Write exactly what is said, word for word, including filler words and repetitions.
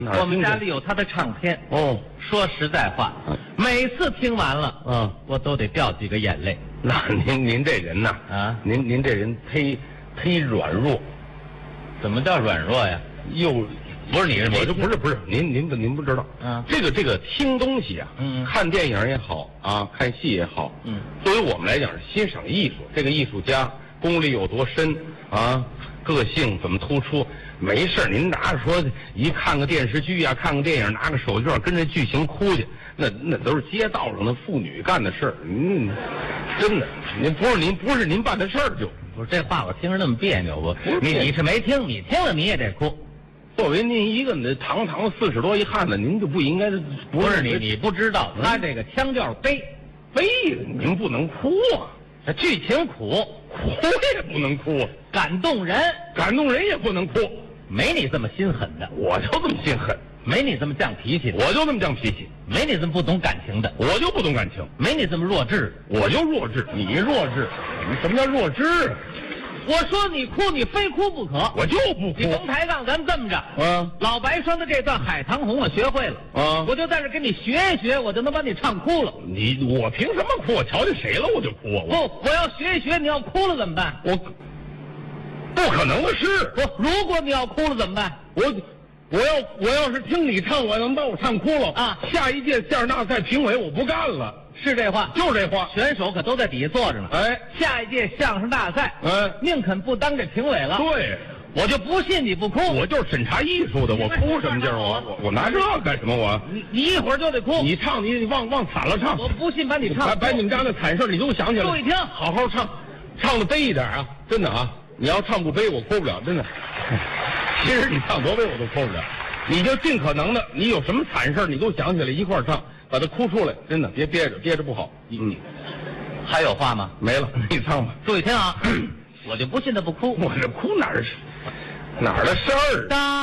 我们家里有他的唱片。 哦， 说实在话，每次听完了， 嗯， 我都得掉几个眼泪。 那您您这人呐， 啊， 您您这人忒忒软弱。 怎么叫软弱呀？ 又不是你是我就不是不是您您不您不知道， 嗯， 这个这个听东西啊， 嗯， 看电影也好啊，看戏也好， 嗯， 对于我们来讲是欣赏艺术，这个艺术家功力有多深啊，个性怎么突出，没事您拿着说一看个电视剧啊，看个电影，拿个手绢跟着剧情哭去，那那都是街道上的妇女干的事儿，嗯，真的，您不是您不是您办的事儿就。 不是这话我听着那么别扭不？你你是没听，你听了你也得哭。 作为您一个那堂堂四十多一汉子，您就不应该不是你你不知道，他这个腔调悲， 悲您不能哭啊， 这剧情苦， 哭也不能哭， 感动人， 感动人也不能哭， 没你这么心狠的， 我就这么心狠， 没你这么犟脾气的， 我就这么犟脾气， 没你这么不懂感情的， 我就不懂感情， 没你这么弱智， 我就弱智，你弱智，你什么叫弱智？ 我说你哭，你非哭不可， 我就不哭。 你甭抬杠，咱们这么着， 啊， 老白说的这段《海棠红》我学会了， 啊， 我就在这给你学一学，我就能把你唱哭了。 你我凭什么哭？我瞧见谁了我就哭啊！ 不，我要学一学，你要哭了怎么办？ 我不可能的事。 不，如果你要哭了怎么办？ 我我要我要是听你唱，我能把我唱哭了啊！ 下一届相声大赛评委我不干了。 是这话， 就这话， 选手可都在底下坐着呢。 哎， 下一届相声大赛， 嗯， 宁肯不当这评委了。 对， 我就不信你不哭。 我就是审查艺术的，我哭什么劲儿？我我我拿这干什么？我你你一会儿就得哭。 你唱你忘忘惨了唱。 我不信把你唱。 把把你们家那惨事你都想起来。 注意听， 好好唱，唱的悲一点啊！真的啊，你要唱不悲，我哭不了，真的。其实你唱多悲我都哭不了，你就尽可能的，你有什么惨事你都想起来一块儿唱。把它哭出来，真的别憋着，憋着不好。嗯， 还有话吗？ 没了，你唱吧。 注意听啊，我就不信他不哭。 我这哭哪儿是哪儿的事儿？